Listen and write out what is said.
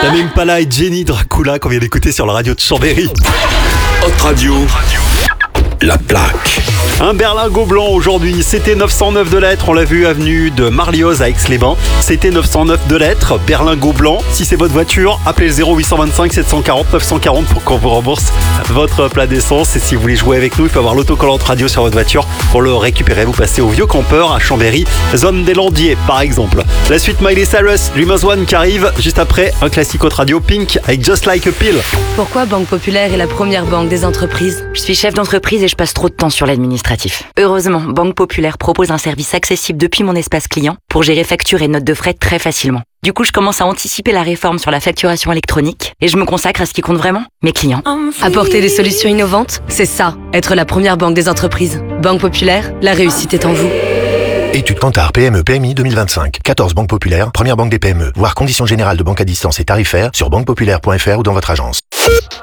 même pas là et Jenny Dracula qu'on vient d'écouter sur la radio de Chambéry. Hot Radio, la plaque. Un berlingot blanc aujourd'hui, c'était 909 de lettres, on l'a vu avenue de Marlioz à Aix-les-Bains. C'était 909 de lettres, berlingot blanc. Si c'est votre voiture, appelez le 0825 740 940 pour qu'on vous rembourse votre plat d'essence. Et si vous voulez jouer avec nous, il faut avoir l'autocollante radio sur votre voiture. Pour le récupérer, vous passez au Vieux Campeur à Chambéry, zone des Landiers par exemple. La suite Miley Cyrus, Dreamers One qui arrive juste après un classique Hot Radio, Pink avec Just Like a Pill. Pourquoi Banque Populaire est la première banque des entreprises? Je suis chef d'entreprise et je passe trop de temps sur l'administratif. Heureusement, Banque Populaire propose un service accessible depuis mon espace client pour gérer factures et notes de frais très facilement. Du coup, je commence à anticiper la réforme sur la facturation électronique et je me consacre à ce qui compte vraiment, mes clients. Apporter des solutions innovantes, c'est ça, être la première banque des entreprises. Banque Populaire, la réussite est en vous. Étude Kantar PME PMI 2025. 14 banques populaires, première banque des PME. Voir conditions générales de banque à distance et tarifaires sur banquepopulaire.fr ou dans votre agence.